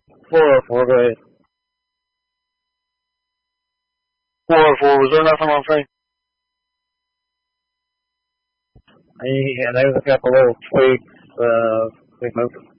沃尔夫对，沃尔夫5分上分。He and I was got below 3 move.